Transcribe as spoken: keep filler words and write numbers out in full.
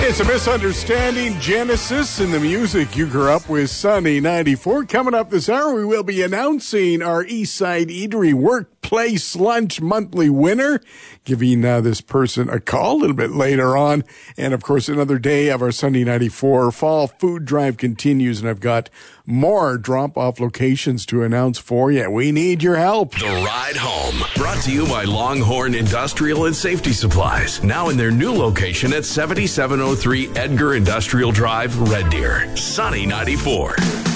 It's a misunderstanding. Genesis and the music you grew up with. Sunny ninety-four. Coming up this hour, we will be announcing our Eastside Eatery Workplace Lunch monthly winner, giving uh, this person a call a little bit later on. And, of course, another day of our Sunday ninety-four Fall Food Drive continues, and I've got more drop-off locations to announce for you. We need your help. The Ride Home, brought to you by Longhorn Industrial and Safety Supplies, now in their new location at seventy-seven oh three Edgar Industrial Drive, Red Deer. Sunny ninety-four.